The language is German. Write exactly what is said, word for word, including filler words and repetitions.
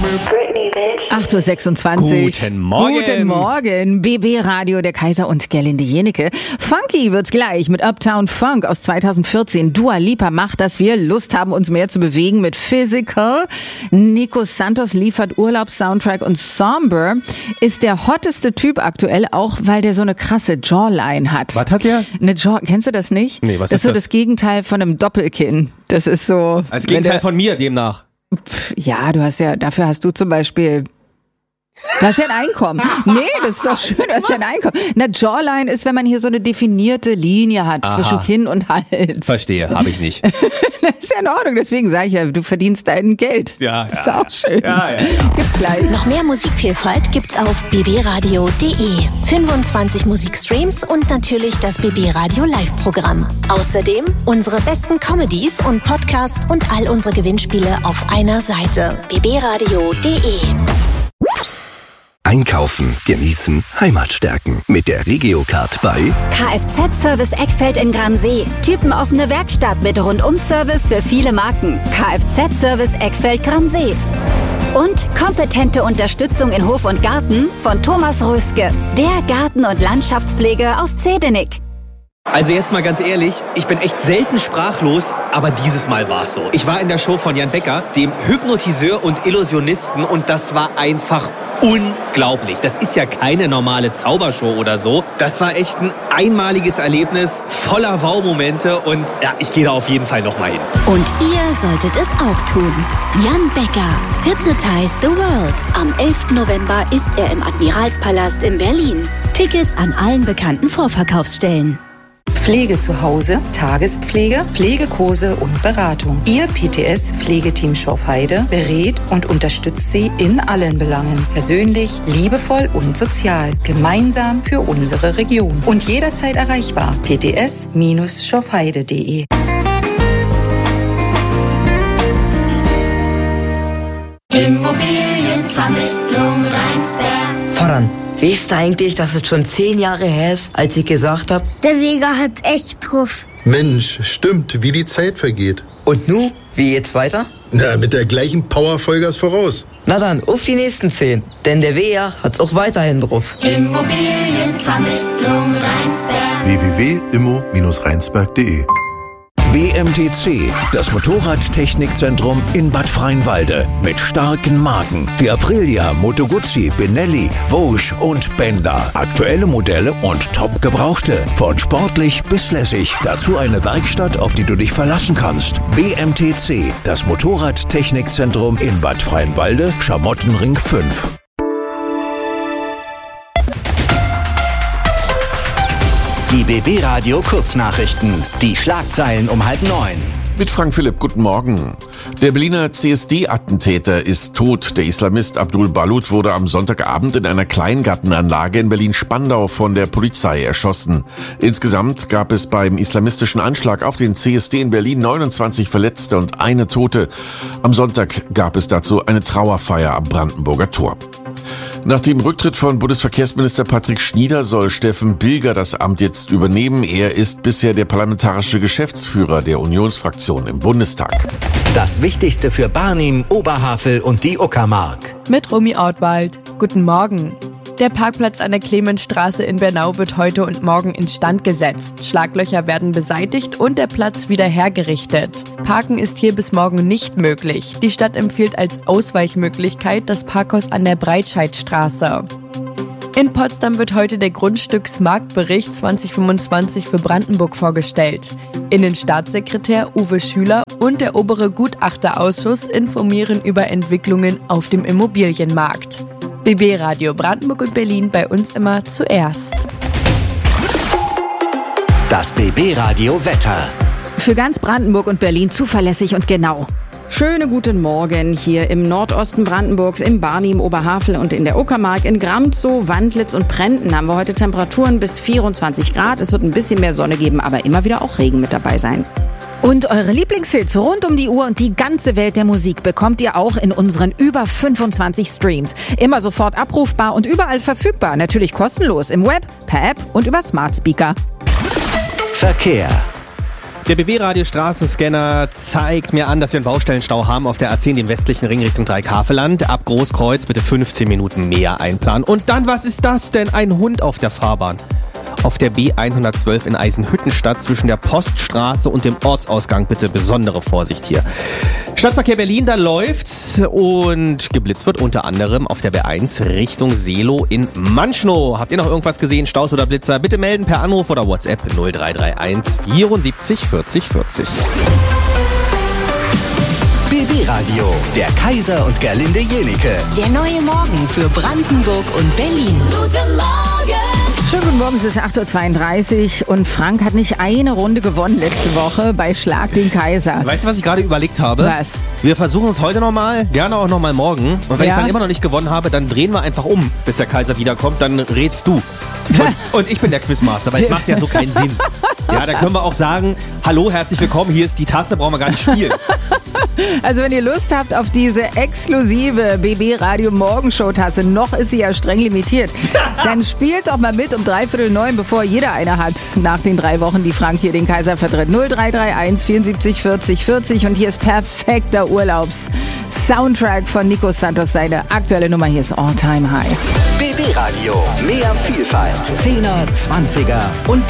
acht Uhr sechsundzwanzig. Guten Morgen. Guten Morgen. B B Radio, der Kaiser und Gerlinde Jenecke. Funky wird's gleich mit Uptown Funk aus zweitausendvierzehn. Dua Lipa macht, dass wir Lust haben, uns mehr zu bewegen mit Physical. Nico Santos liefert Urlaubssoundtrack und Somber ist der hotteste Typ aktuell, auch weil der so eine krasse Jawline hat. Was hat der? Eine Jaw, kennst du das nicht? Nee, was das ist ist so das? das Gegenteil von einem Doppelkinn. Das ist so... Als Gegenteil der, von mir demnach. Pff, ja, du hast ja, dafür hast du zum Beispiel... Das ist ja ein Einkommen. Nee, das ist doch schön, das ist ja ein Einkommen. Eine Jawline ist, wenn man hier so eine definierte Linie hat Aha. zwischen Kinn und Hals. Verstehe, habe ich nicht. Das ist ja in Ordnung, deswegen sage ich ja, du verdienst dein Geld. Ja, das ist ja, auch schön. Ja, ja. Gibt's gleich. Noch mehr Musikvielfalt gibt's auf b b radio punkt d e. fünfundzwanzig Musikstreams und natürlich das B B Radio Live-Programm. Außerdem unsere besten Comedies und Podcasts und all unsere Gewinnspiele auf einer Seite. b b radio punkt d e. Einkaufen, genießen, Heimat stärken. Mit der Regio-Card bei Kfz-Service Eckfeld in Gransee. Typenoffene Werkstatt mit Rundum-Service für viele Marken. Kfz-Service Eckfeld Gransee. Und kompetente Unterstützung in Hof und Garten von Thomas Röske. Der Garten- und Landschaftspflege aus Zedenik. Also jetzt mal ganz ehrlich, ich bin echt selten sprachlos, aber dieses Mal war es so. Ich war in der Show von Jan Becker, dem Hypnotiseur und Illusionisten, und das war einfach unglaublich. Das ist ja keine normale Zaubershow oder so. Das war echt ein einmaliges Erlebnis, voller Wow-Momente, und ja, ich gehe da auf jeden Fall nochmal hin. Und ihr solltet es auch tun. Jan Becker, Hypnotize the World. Am elften November ist er im Admiralspalast in Berlin. Tickets an allen bekannten Vorverkaufsstellen. Pflege zu Hause, Tagespflege, Pflegekurse und Beratung. Ihr P T S-Pflegeteam Schorfheide berät und unterstützt Sie in allen Belangen. Persönlich, liebevoll und sozial. Gemeinsam für unsere Region. Und jederzeit erreichbar. p t s schorfheide punkt d e. Immobilienvermittlung Rheinsberg. Voran. Weißt du eigentlich, dass es schon zehn Jahre her ist, als ich gesagt habe? Der Vega hat echt drauf. Mensch, stimmt, wie die Zeit vergeht. Und nu, wie geht's weiter? Na, mit der gleichen Power Vollgas voraus. Na dann, auf die nächsten zehn. Denn der Vega hat's auch weiterhin drauf. Immobilienvermittlung Rheinsberg. w w w punkt immo Bindestrich rheinsberg punkt d e. B M T C, das Motorradtechnikzentrum in Bad Freienwalde. Mit starken Marken wie Aprilia, Moto Guzzi, Benelli, Vosges und Bender. Aktuelle Modelle und top gebrauchte. Von sportlich bis lässig. Dazu eine Werkstatt, auf die du dich verlassen kannst. B M T C, das Motorradtechnikzentrum in Bad Freienwalde, Schamottenring fünf. Die B B Radio Kurznachrichten. Die Schlagzeilen um halb neun. Mit Frank Philipp, guten Morgen. Der Berliner C S D-Attentäter ist tot. Der Islamist Abdul Balut wurde am Sonntagabend in einer Kleingartenanlage in Berlin-Spandau von der Polizei erschossen. Insgesamt gab es beim islamistischen Anschlag auf den C S D in Berlin neunundzwanzig Verletzte und eine Tote. Am Sonntag gab es dazu eine Trauerfeier am Brandenburger Tor. Nach dem Rücktritt von Bundesverkehrsminister Patrick Schnieder soll Steffen Bilger das Amt jetzt übernehmen. Er ist bisher der parlamentarische Geschäftsführer der Unionsfraktion im Bundestag. Das Wichtigste für Barnim, Oberhavel und die Uckermark. Mit Romy Ortwald. Guten Morgen. Der Parkplatz an der Clemensstraße in Bernau wird heute und morgen instand gesetzt. Schlaglöcher werden beseitigt und der Platz wieder hergerichtet. Parken ist hier bis morgen nicht möglich. Die Stadt empfiehlt als Ausweichmöglichkeit das Parkhaus an der Breitscheidstraße. In Potsdam wird heute der Grundstücksmarktbericht zwanzig fünfundzwanzig für Brandenburg vorgestellt. Innenstaatssekretär Uwe Schüler und der obere Gutachterausschuss informieren über Entwicklungen auf dem Immobilienmarkt. B B Radio Brandenburg und Berlin, bei uns immer zuerst. Das B B Radio Wetter. Für ganz Brandenburg und Berlin zuverlässig und genau. Schönen guten Morgen hier im Nordosten Brandenburgs, im Barnim, Oberhavel und in der Uckermark. In Gramzow, Wandlitz und Prenten haben wir heute Temperaturen bis vierundzwanzig Grad. Es wird ein bisschen mehr Sonne geben, aber immer wieder auch Regen mit dabei sein. Und eure Lieblingshits rund um die Uhr und die ganze Welt der Musik bekommt ihr auch in unseren über fünfundzwanzig Streams. Immer sofort abrufbar und überall verfügbar. Natürlich kostenlos im Web, per App und über Smart Speaker. Verkehr. Der B B-Radio-Straßenscanner zeigt mir an, dass wir einen Baustellenstau haben auf der A zehn, dem westlichen Ring Richtung Dreikafeland. Ab Großkreuz bitte fünfzehn Minuten mehr einplanen. Und dann, was ist das denn? Ein Hund auf der Fahrbahn. Auf der B hundertzwölf in Eisenhüttenstadt zwischen der Poststraße und dem Ortsausgang bitte besondere Vorsicht hier. Stadtverkehr Berlin, da läuft's und geblitzt wird unter anderem auf der B eins Richtung Seelow in Manschnow. Habt ihr noch irgendwas gesehen, Staus oder Blitzer? Bitte melden per Anruf oder WhatsApp null drei drei eins vierundsiebzig vierzig vierzig. B B-Radio, der Kaiser und Gerlinde Jenike. Der neue Morgen für Brandenburg und Berlin. Guten Morgen! Schönen guten Morgen, es ist acht Uhr zweiunddreißig und Frank hat nicht eine Runde gewonnen letzte Woche bei Schlag den Kaiser. Weißt du, was ich gerade überlegt habe? Was? Wir versuchen es heute nochmal, gerne auch nochmal morgen. Und wenn Ja. ich dann immer noch nicht gewonnen habe, dann drehen wir einfach um, bis der Kaiser wiederkommt. Dann rätst du. Und, und ich bin der Quizmaster, weil es macht ja so keinen Sinn. Ja, da können wir auch sagen, hallo, herzlich willkommen, hier ist die Taste, brauchen wir gar nicht spielen. Also wenn ihr Lust habt auf diese exklusive B B-Radio Morgenshow-Tasse, noch ist sie ja streng limitiert, dann spielt doch mal mit um dreiviertel neun, bevor jeder eine hat, nach den drei Wochen, die Frank hier den Kaiser vertritt. null drei drei eins vierundsiebzig vierzig vierzig und hier ist perfekter Urlaubs-Soundtrack von Nico Santos, seine aktuelle Nummer, hier ist All Time High. B B-Radio, mehr Vielfalt, Zehner, Zwanziger und